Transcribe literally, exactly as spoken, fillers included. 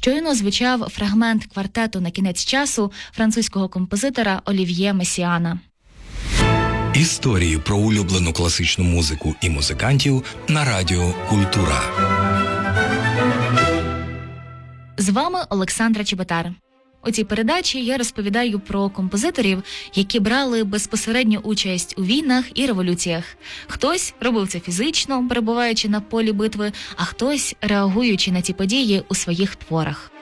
Щойно звучав фрагмент квартету «На кінець часу» французького композитора Олів'є Месіана. Історії про улюблену класичну музику і музикантів на Радіо Культура. З вами Олександра Чеботар. У цій передачі я розповідаю про композиторів, які брали безпосередню участь у війнах і революціях. Хтось робив це фізично, перебуваючи на полі битви, а хтось реагуючи на ці події у своїх творах.